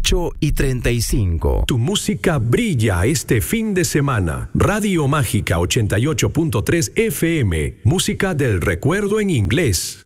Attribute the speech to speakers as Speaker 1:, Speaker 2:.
Speaker 1: 8:35.
Speaker 2: Tu música brilla este fin de semana. Radio Mágica 88.3 FM. Música del recuerdo en inglés.